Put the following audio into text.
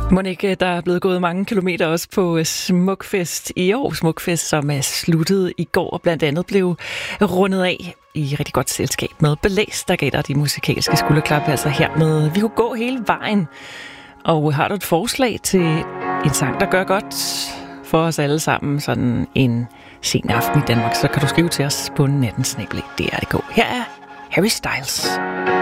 Monika, der er blevet gået mange kilometer også på Smukfest i år. Smukfest, som er sluttet i går og blandt andet blev rundet af i rigtig godt selskab med Belæs, der gav dig de musikalske skulderklap. Altså hermed, vi kunne gå hele vejen. Og har du et forslag til en sang, der gør godt for os alle sammen sådan en sen aften i Danmark, så kan du skrive til os på nattensnabel.dr.dk. Her er Harry Styles.